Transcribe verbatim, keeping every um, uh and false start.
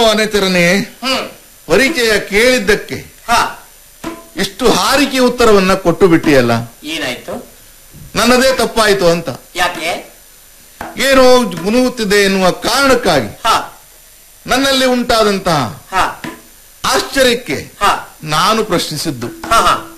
ಅನೆತರನೇ, ಪರಿಚಯ ಕೇಳಿದ್ದಕ್ಕೆ ಇಷ್ಟು ಹಾರಿಕೆ ಉತ್ತರವನ್ನ ಕೊಟ್ಟು ಬಿಟ್ಟಿಯಲ್ಲ, ಏನಾಯ್ತು? ನನ್ನದೇ ತಪ್ಪಾಯ್ತು ಅಂತ. ಯಾಕೆ? ಏನೋ ಮುನುಗುತ್ತಿದೆ ಎನ್ನುವ ಕಾರಣಕ್ಕಾಗಿ ನನ್ನಲ್ಲಿ ಉಂಟಾದಂತಹ ಆಶ್ಚರ್ಯಕ್ಕೆ ನಾನು ಪ್ರಶ್ನಿಸಿದ್ದು.